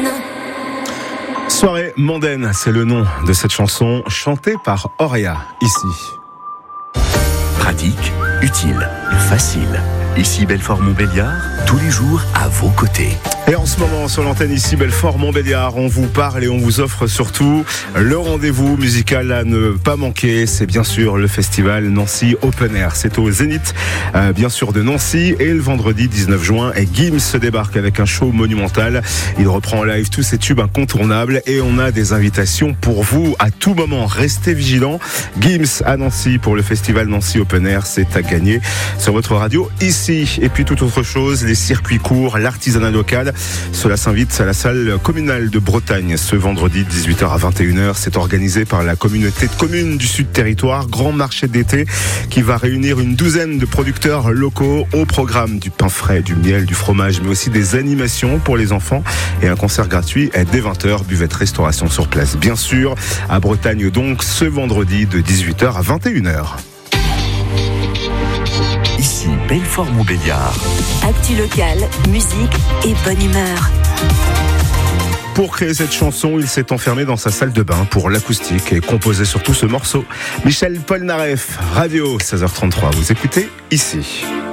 Soirée mondaine, c'est le nom de cette chanson chantée par Auréa, ici. Pratique, utile, facile. Ici Belfort-Montbéliard, tous les jours à vos côtés. Et en ce moment, sur l'antenne ici Belfort-Montbéliard, on vous parle et on vous offre surtout le rendez-vous musical à ne pas manquer. C'est bien sûr le festival Nancy Open Air. C'est au Zénith, bien sûr, de Nancy. Et le vendredi 19 juin, Gims se débarque avec un show monumental. Il reprend en live tous ses tubes incontournables. Et on a des invitations pour vous à tout moment. Restez vigilants. Gims à Nancy pour le festival Nancy Open Air. C'est à gagner sur votre radio ici. Et puis toute autre chose, les circuits courts, l'artisanat local. Cela s'invite à la salle communale de Bretagne ce vendredi 18h à 21h. C'est organisé par la communauté de communes du Sud Territoire. Grand marché d'été qui va réunir une douzaine de producteurs locaux au programme du pain frais, du miel, du fromage, mais aussi des animations pour les enfants et un concert gratuit dès 20h, buvette restauration sur place. Bien sûr, à Bretagne donc, ce vendredi de 18h à 21h. Ici Belfort-Montbéliard. Actu local, musique et bonne humeur. Pour créer cette chanson, il s'est enfermé dans sa salle de bain pour l'acoustique et composé surtout ce morceau. Michel Polnareff, Radio 16h33. Vous écoutez ici.